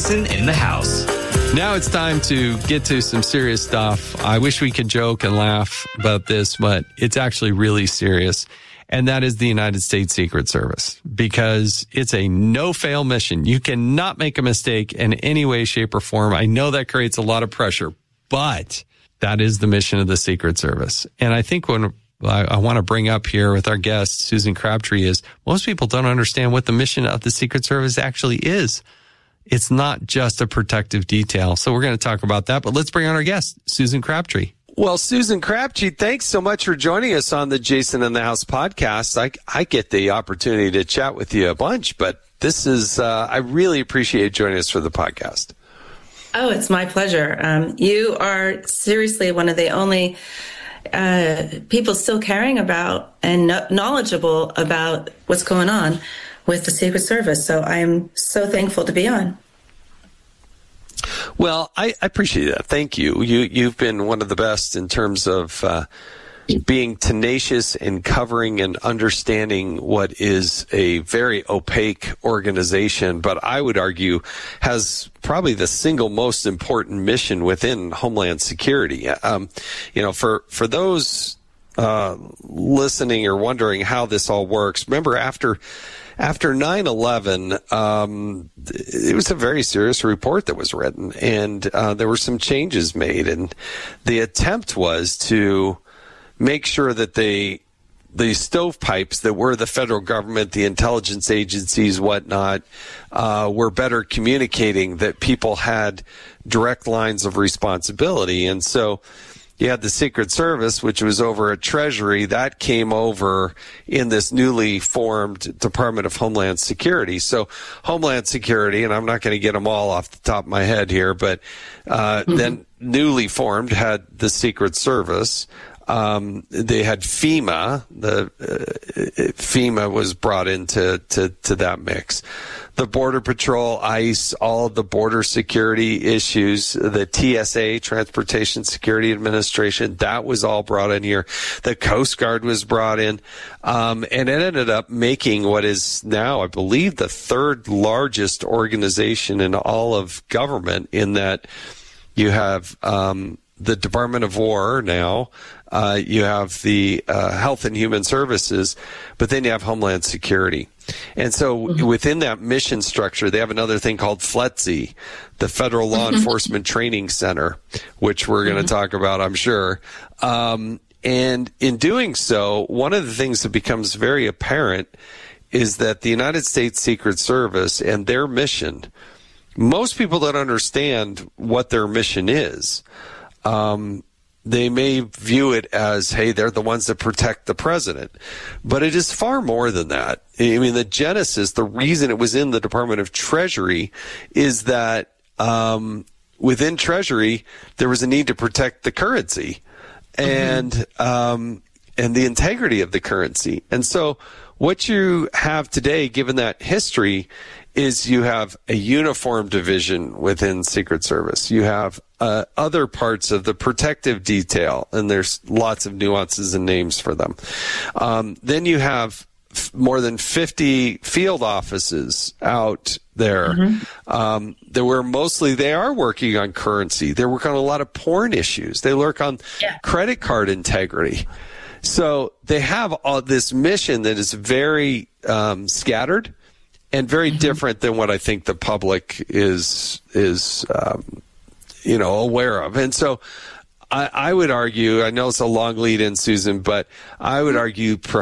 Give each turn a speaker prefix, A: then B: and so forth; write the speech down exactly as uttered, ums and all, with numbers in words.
A: Jason in the House.
B: Now it's time to get to some serious stuff. I wish we could joke and laugh about this, but it's actually really serious. And that is the United States Secret Service, because it's a no-fail mission. You cannot make a mistake in any way, shape, or form. I know that creates a lot of pressure, but that is the mission of the Secret Service. And I think when I, I want to bring up here with our guest, Susan Crabtree, is most people don't understand what the mission of the Secret Service actually is. It's not just a protective detail. So we're going to talk about that, but let's bring on our guest, Susan Crabtree.
C: Well, Susan Crabtree, thanks so much for joining us on the Jason in the House podcast. I, I get the opportunity to chat with you a bunch, but this is, uh, I really appreciate joining us for the podcast.
D: Oh, it's my pleasure. Um, you are seriously one of the only uh, people still caring about and no- knowledgeable about what's going on with the Secret Service. So I'm so thankful to be on.
C: Well, I, I appreciate that. Thank you. You, you've been one of the best in terms of uh, being tenacious in covering and understanding what is a very opaque organization, but I would argue has probably the single most important mission within Homeland Security. Um, you know, for, for those uh, listening or wondering how this all works, remember after After nine eleven, um, it was a very serious report that was written, and uh, there were some changes made. And the attempt was to make sure that they, the stovepipes that were the federal government, the intelligence agencies, whatnot, uh, were better communicating that people had direct lines of responsibility. And so you had the Secret Service, which was over at Treasury. That came over in this newly formed Department of Homeland Security. So Homeland Security, and I'm not going to get them all off the top of my head here, but uh, mm-hmm. then newly formed had the Secret Service. Um, they had FEMA. The uh, FEMA was brought into to, to that mix. The Border Patrol, ICE, all of the border security issues, the T S A, Transportation Security Administration, that was all brought in here. The Coast Guard was brought in, um, and it ended up making what is now, I believe, the third largest organization in all of government, in that you have um, the Department of War now. Uh, you have the uh, Health and Human Services, but then you have Homeland Security. And so mm-hmm. within that mission structure, they have another thing called F L E T C, the Federal Law mm-hmm. Enforcement Training Center, which we're mm-hmm. going to talk about, I'm sure. Um, and in doing so, one of the things that becomes very apparent is that the United States Secret Service and their mission, most people don't understand what their mission is. Um, They may view it as, hey, they're the ones that protect the president. But it is far more than that. I mean, the genesis, the reason it was in the Department of Treasury is that um, within Treasury, there was a need to protect the currency and mm-hmm. um, and the integrity of the currency. And so what you have today, given that history, is you have a uniform division within Secret Service. You have uh, other parts of the protective detail, and there's lots of nuances and names for them. Um, then you have f- more than fifty field offices out there. Mm-hmm. Um, there were mostly, they are working on currency. They work on a lot of porn issues. They work on yeah. credit card integrity. So they have all this mission that is very um, scattered and very mm-hmm. different than what I think the public is is um, you know aware of. And so I, I would argue, I know it's a long lead in, Susan, but I would argue perhaps